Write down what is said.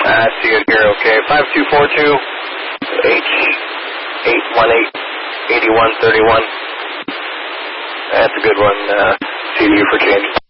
I see it here, okay. 5242 H818 8131. That's a good one. See you for change.